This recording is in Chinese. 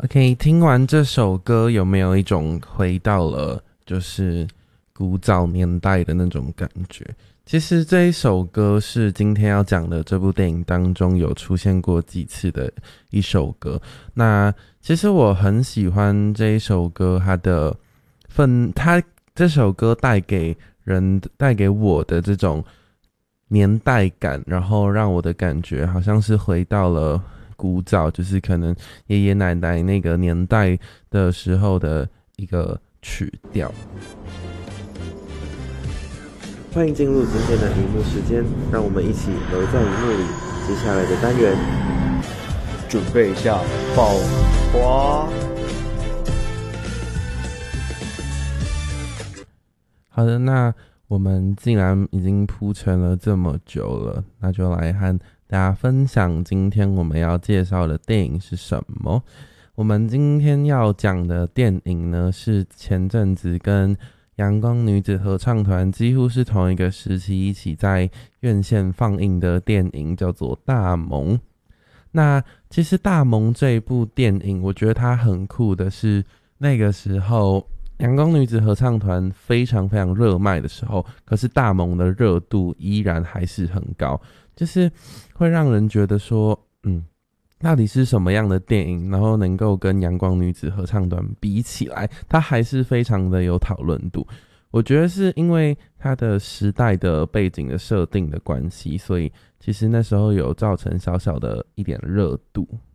OK，听完这首歌有没有一种回到了就是古早年代的那种感觉？其实这一首歌是今天要讲的这部电影当中有出现过几次的一首歌。那其实我很喜欢这一首歌，它这首歌带给我的这种年代感，然后让我的感觉好像是回到了古早，就是可能爷爷奶奶那个年代的时候的一个曲调。欢迎进入今天的荧幕时间，让我们一起留在荧幕里。接下来的单元， 准备一下爆花。 好的，那我们既然已经铺陈了这么久了，那就来和大家分享今天我们要介绍的电影是什么。我们今天要讲的电影呢，是前阵子跟阳光女子合唱团几乎是同一个时期一起在院线放映的电影，叫做《大萌》。那其实《大萌》这一部电影，我觉得它很酷的是，那个时候阳光女子合唱团非常非常热卖的时候，可是《大萌》的热度依然还是很高，就是会让人觉得说，到底是什么样的电影，然后能够跟阳光女子合唱团比起来，它还是非常的有讨论度。我觉得是因为它的时代的背景的设定的关系，所以其实那时候有造成小小的一点热度。